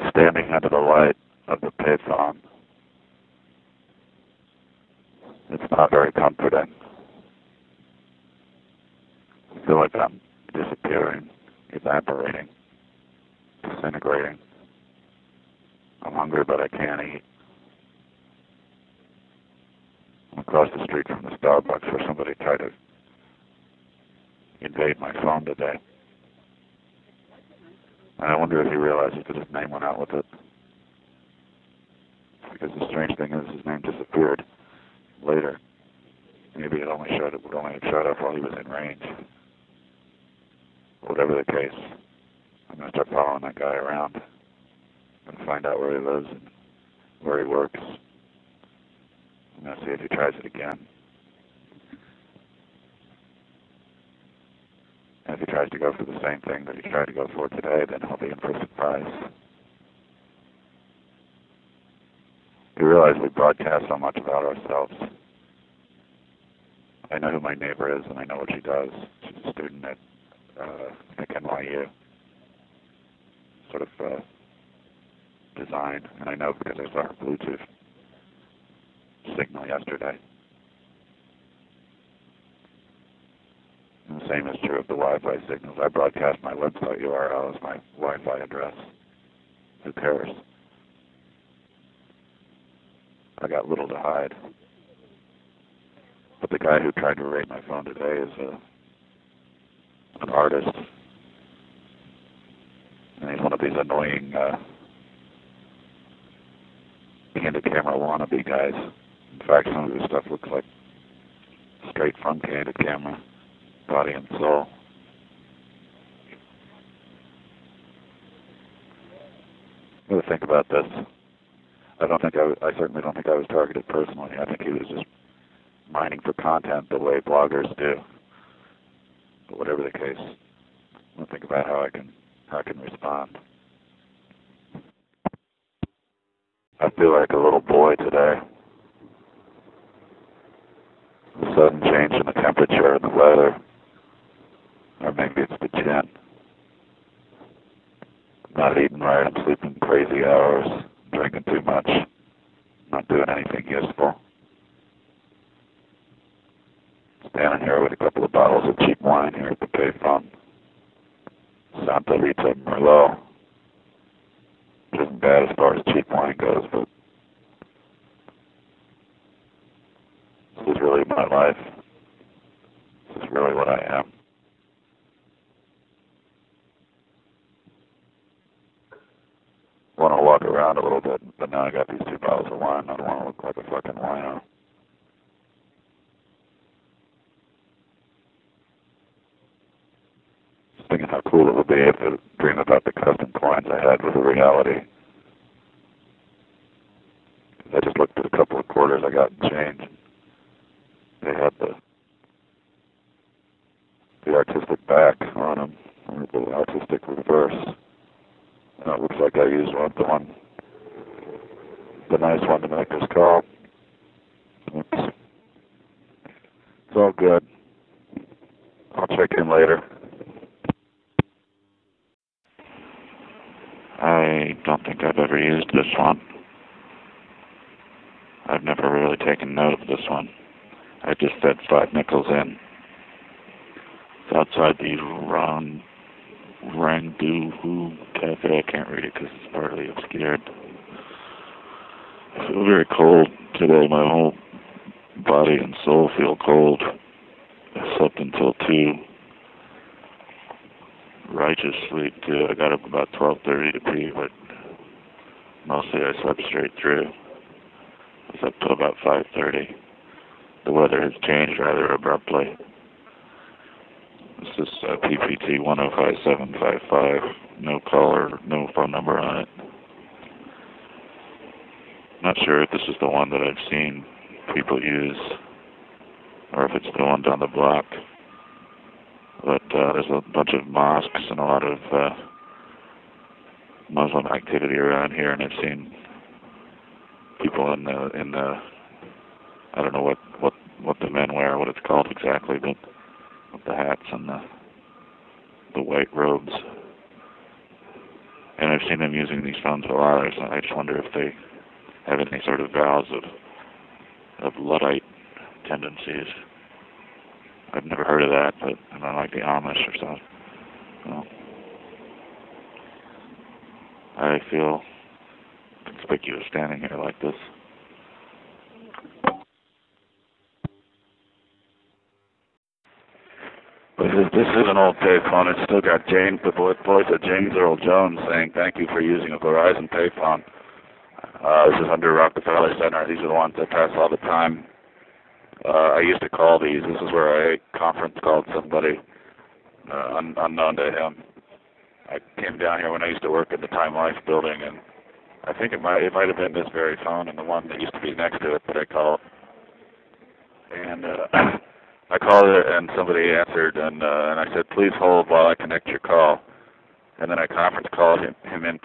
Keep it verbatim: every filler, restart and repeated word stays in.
Standing under the light of the payphone, it's not very comforting. I feel like I'm disappearing, evaporating, disintegrating. I'm hungry, but I can't eat. I'm across the street from the Starbucks where somebody tried to invade my phone today. And I wonder if he realizes that his name went out with it. Because the strange thing is, his name disappeared later. Maybe it only showed it would only have showed up while he was in range. Whatever the case, I'm going to start following that guy around and find out where he lives and where he works. I'm going to see if he tries it again. And if he tries to go for the same thing that he tried to go for today, then he'll be in for a surprise. We realize we broadcast so much about ourselves. I know who my neighbor is, and I know what she does. She's a student at, uh, I think N Y U, sort of uh, design, and I know because I saw her Bluetooth signal yesterday. And the same is true of the Wi-Fi signals. I broadcast my website U R L as my Wi-Fi address. Who cares? I got little to hide. But the guy who tried to raid my phone today is a, an artist. And he's one of these annoying uh, candid camera wannabe guys. In fact, some of his stuff looks like straight from candid camera, body and soul. What do you think about this? I don't think I, w- I certainly don't think I was targeted personally. I think he was just mining for content the way bloggers do. But whatever the case, I'm gonna think about how I can how I can respond. I feel like a little boy today. The sudden change in the temperature and the weather, or maybe it's the chin. I'm not eating right. I'm sleeping crazy hours, drinking too much, not doing anything useful. Standing here with a couple of bottles of cheap wine here at the payphone. Santa Rita Merlot. Which isn't bad as far as cheap wine goes, but this is really my life. This is really what I am. I want to walk around a little bit, but now I got these two bottles of wine. I don't want to look like a fucking wino. Thinking how cool it would be if I dream about the custom coins I had with a reality. I just looked at a couple of quarters I got in change. They had the the artistic back on them, or the artistic reverse. And it looks like I used one, the one, the nice one to make this call. Oops. It's all good. I'll check in later. I don't think I've ever used this one. I've never really taken note of this one. I just fed five nickels in. It's outside the Ron Rangu Cafe. I can't read it because it's partly obscured. I feel very cold today. My whole body and soul feel cold. I slept until two. Righteous sleep too. I got up about twelve thirty to pee, but mostly I slept straight through. I was up till about five thirty. The weather has changed rather abruptly. This is uh, P P T one oh five seven five five. No caller, no phone number on it. Not sure if this is the one that I've seen people use, or if it's the one down the block. But uh, there's a bunch of mosques and a lot of uh, Muslim activity around here, and I've seen people in the in the I don't know what what what the men wear, what it's called exactly, but with the hats and the the white robes. And I've seen them using these phones a lot. I just wonder if they have any sort of vows of of Luddite tendencies. I've never heard of that, but I'm not like the Amish or something. Well, I feel conspicuous standing here like this. This is, this is an old payphone. It's still got James, the voice of James Earl Jones saying, "Thank you for using a Verizon payphone." Uh, this is under Rockefeller Center. These are the ones that pass all the time. Uh, I used to call these. This is where I conference called somebody uh, un unknown to him. I came down here when I used to work at the Time Life building, and I think it might it might have been this very phone and the one that used to be next to it that I called. And uh, I called it, and somebody answered, and uh, and I said, "Please hold while I connect your call." And then I conference called him, him into